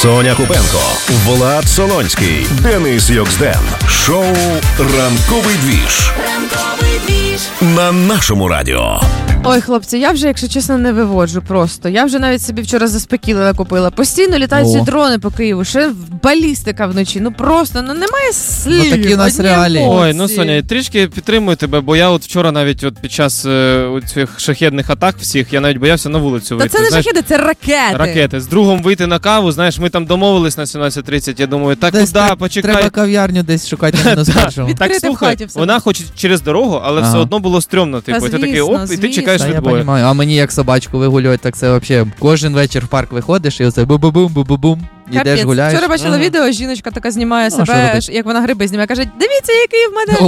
Соня Купенко, Влад Солонський, Денис Йоксден. Шоу «Ранковий двіж» на нашому радіо. Ой, хлопці, я вже, якщо чесно, не виводжу просто. Я вже навіть собі вчора заспокійливо купила. Постійно літають ці дрони по Києву, ще балістика вночі. Ну просто, немає слів. Ну такі у нас реалії. Ой, Соня, трішки підтримую тебе, бо я от вчора навіть під час цих шахедних атак всіх, я навіть боявся на вулицю вийти. Та це не шахеди, це ракети. Ракети. З другом вийти на каву, знаєш, ми там домовились на 17:30, я думаю, так десь куди, почекай. Треба кав'ярню десь шукати на мінус першому. Так, слухай, вона хоче через дорогу, але все одно було стрьомно. Типу, і ти такий, і ти чекаєш відбою. А мені як собачку вигулювати, так це взагалі кожен вечір в парк виходиш і оце бу-бу-бум-бу-бум-бум. Ідеш, гуляєш. Вчора бачила відео, жіночка така знімає себе, як вона гриби знімає. Каже, дивіться, який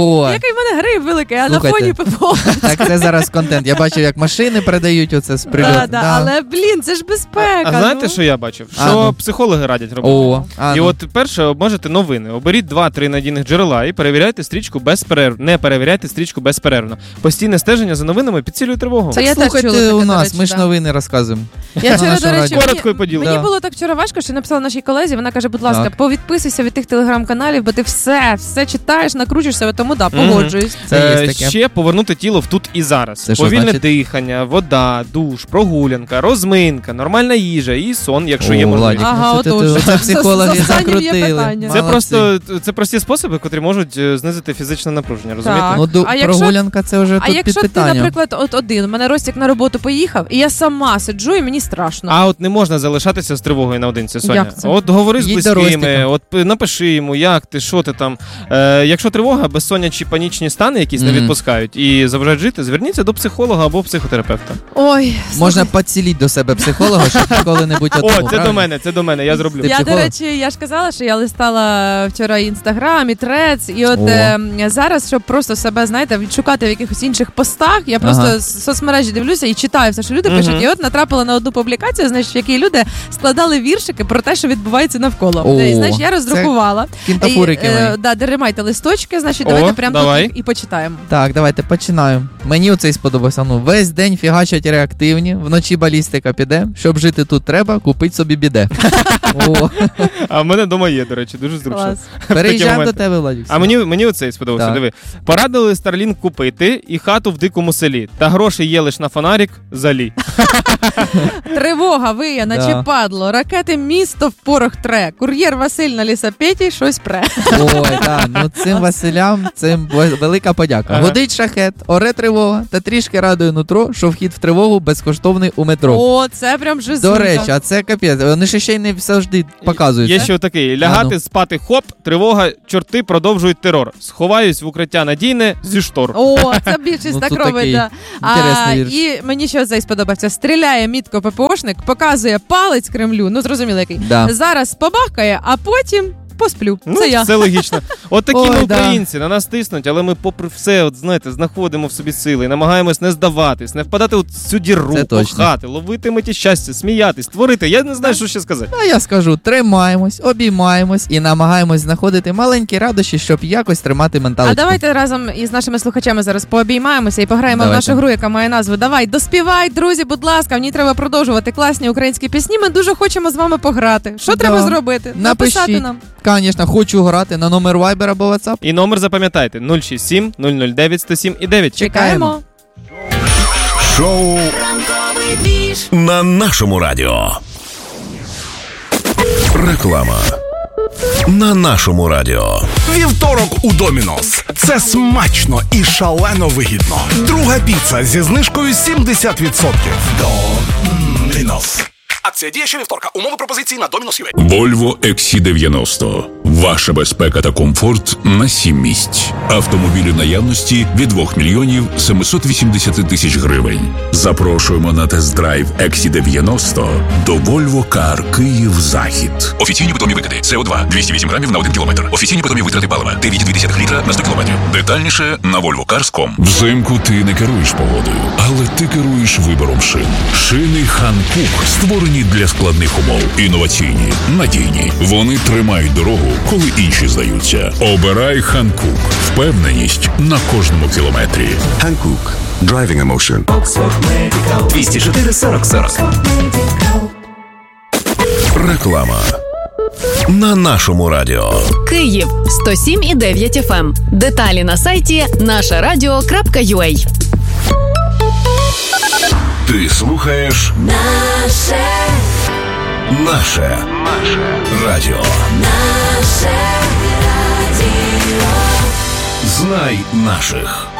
в мене гриб великий, а слухайте, на фоні ППО. Так це зараз контент. Я бачив, як машини передають оце з прильоту. Але, це ж безпека. А знаєте, що я бачив? Що психологи радять робити. І от перше, обмежити новини. Оберіть 2-3 надійних джерела і перевіряйте стрічку безперервно. Не перевіряйте стрічку безперервно. Постійне стеження за новинами підсилює тривогу. Так слухайте у нас, ми ж новини розказуємо. Я вчора, до речі, коротко і поділити. Мені було так вчора важко, що я написала нашій колезі, вона каже, будь ласка, повідписуйся від тих телеграм-каналів, бо ти все читаєш, накручуєш себе, тому погоджуюсь. Ще повернути тіло в тут і зараз. Повільне дихання, вода, душ, прогулянка, розминка, нормальна їжа і сон, якщо є можливість. Це психологи закрутили. Це прості способи, котрі можуть знизити фізичне напруження, розумієте? Прогулянка це вже тут під питанням. А якщо ти, наприклад, один, у мене Ростик на роботу поїхав, і я сама сиджу, і мені страшно. А от не можна залишатися з тривогою наодинці, Соня. От говори з близькими, от напиши йому, як ти, що ти там. Якщо тривога, безсоння чи панічні стани якісь не відпускають і заважають жити, зверніться до психолога або психотерапевта. Ой, можна підціліть до себе психолога, щоб коли-небудь отримав. О, це до мене, я зроблю. Я, до речі, я ж казала, що я листала вчора Інстаграм, і Трец, і от зараз, щоб просто себе, знаєте, відшукати в якихось інших постах, я просто з соцмережі дивлюся і читаю все, що люди пишуть. І от натрапила на одну публікацію, значить, в якій люди складали віршики про те, що відбувається навколо. Значить, я роздрукувала. Кінтафурики. Тримайте листочки, значить, давайте прямо тут і почитаємо. Так, давайте починаємо. Мені оцей сподобався. Весь день фігачать реактивні, вночі балістика піде. Щоб жити тут треба, купить собі біде. А в мене вдома є, до речі, дуже зручно. Переїжджаємо до тебе, Владик. А мені оцей сподобався, диви. Порадили Starlink купити і хату в дикому селі. Та гроші є лиш на фонарик, залі. Тривога виє, наче падло. Ракети місто в порох тре. Кур'єр Василь на лісопеті щось пре. Ой, так, цим Василям, цим велика подяка. Гудить шахет, оре тривога, та трішки радує нутро, що вхід в тривогу безкоштовний у метро. О, це прям жизнь. До речі, а це капець, вони ще й не завжди показують. Є ще такий, лягати, спати, хоп, тривога, чорти продовжують терор. Сховаюсь в укриття надійне зі штор. О, це більшість так робить, і мені ще цей сподобався. Стріляє мітко ППОшник, показує палець Кремлю, зрозуміло який. Зараз побахкає, а потім посплю. Це я. Це логічно. От такі ми українці, на нас тиснуть, але ми попри все, знаходимо в собі сили, намагаємось не здаватись, не впадати у цю діру, пахати, ловити миті щастя, сміятись, творити. Я не знаю, що ще сказати. А я скажу, тримаємось, обіймаємось і намагаємось знаходити маленькі радощі, щоб якось тримати менталочку. А давайте разом із нашими слухачами зараз пообіймаємося і пограємо в нашу гру, яка має назву «Давай, доспівай, друзі, будь ласка». В ній треба продовжувати класні українські пісні. Ми дуже хочемо з вами пограти. Що треба зробити? Написати нам. Звісно, хочу грати на номер Viber або WhatsApp. І номер запам'ятайте 067 009 107 і 9. Чекаємо. Шоу на нашому радіо. Реклама на нашому радіо. Вівторок у Домінос. Це смачно і шалено вигідно. Друга піца зі знижкою 70%. Домінос. Акція діє ще вівторка. Умови пропозиції на Domino's.ua. Volvo XC90. Ваша безпека та комфорт на 7 місць. Автомобілі наявності від 2 мільйонів 780 тисяч гривень. Запрошуємо на тест-драйв XC90 до Volvo Car Київ-Захід. Офіційні питомі викиди. СО2 208 грамів на 1 кілометр. Офіційні питомі витрати палива 9,2 літра на 100 кілометрів. Детальніше на volvocars.com. Взимку ти не керуєш погодою, але ти керуєш вибором шин. Шини Hankook створені для складних умов. Інноваційні, надійні. Вони тримають дорогу, коли інші здаються. Обирай Hankook. Впевненість на кожному кілометрі. Hankook. Driving emotion. 204 40 40. Реклама. На нашому радіо. Київ 107,9 FM. Деталі на сайті нашарадіо.ua. Ти слухаєш Наше радіо. Знай наших.